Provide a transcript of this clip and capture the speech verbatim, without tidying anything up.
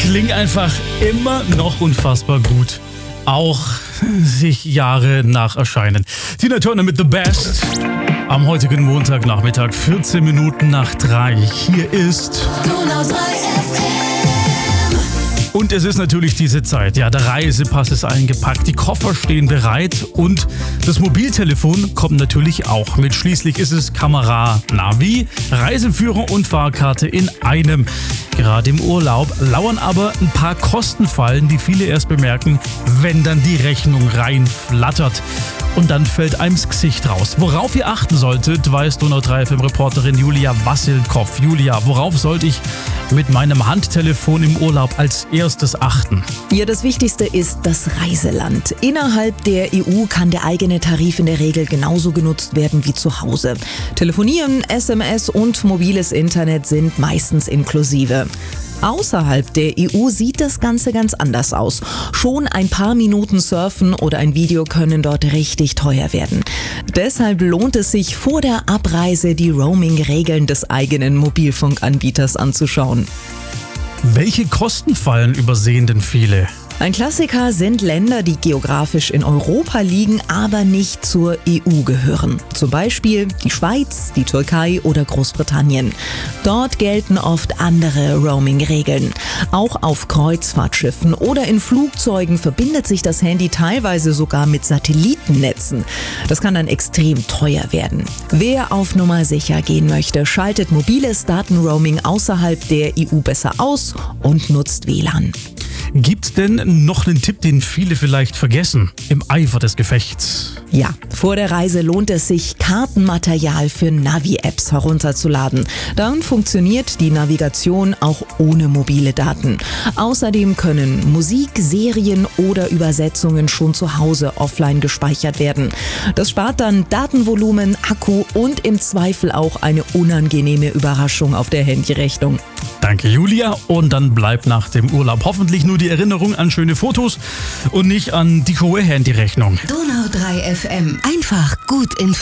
klingen einfach immer noch unfassbar gut. Auch sich Jahre nach Erscheinen. Tina Turner mit The Best. Am heutigen Montagnachmittag, vierzehn Minuten nach drei. Hier ist Donau drei F M. Und es ist natürlich diese Zeit. Ja, der Reisepass ist eingepackt, die Koffer stehen bereit und das Mobiltelefon kommt natürlich auch mit. Schließlich ist es Kamera, Navi, Reiseführer und Fahrkarte in einem. Gerade im Urlaub lauern aber ein paar Kostenfallen, die viele erst bemerken, wenn dann die Rechnung reinflattert. Und dann fällt einem das Gesicht raus. Worauf ihr achten solltet, weiß Donau drei F M-Reporterin Julia Wassilkow. Julia, worauf sollte ich mit meinem Handtelefon im Urlaub als erstes achten? Ja, das Wichtigste ist das Reiseland. Innerhalb der E U kann der eigene Tarif in der Regel genauso genutzt werden wie zu Hause. Telefonieren, S M S und mobiles Internet sind meistens inklusive. Außerhalb der E U sieht das Ganze ganz anders aus. Schon ein paar Minuten Surfen oder ein Video können dort richtig teuer werden. Deshalb lohnt es sich vor der Abreise, die Roaming-Regeln des eigenen Mobilfunkanbieters anzuschauen. Welche Kostenfallen übersehen denn viele? Ein Klassiker sind Länder, die geografisch in Europa liegen, aber nicht zur E U gehören. Zum Beispiel die Schweiz, die Türkei oder Großbritannien. Dort gelten oft andere Roaming-Regeln. Auch auf Kreuzfahrtschiffen oder in Flugzeugen verbindet sich das Handy teilweise sogar mit Satellitennetzen. Das kann dann extrem teuer werden. Wer auf Nummer sicher gehen möchte, schaltet mobiles Datenroaming außerhalb der E U besser aus und nutzt W L A N. Gibt's denn noch einen Tipp, den viele vielleicht vergessen im Eifer des Gefechts? Ja, vor der Reise lohnt es sich, Kartenmaterial für Navi-Apps herunterzuladen. Dann funktioniert die Navigation auch ohne mobile Daten. Außerdem können Musik, Serien oder Übersetzungen schon zu Hause offline gespeichert werden. Das spart dann Datenvolumen, Akku und im Zweifel auch eine unangenehme Überraschung auf der Handyrechnung. Danke, Julia. Und dann bleibt nach dem Urlaub hoffentlich nur die Erinnerung an schöne Fotos und nicht an die hohe Handyrechnung. Donau drei F M. Einfach gut informiert.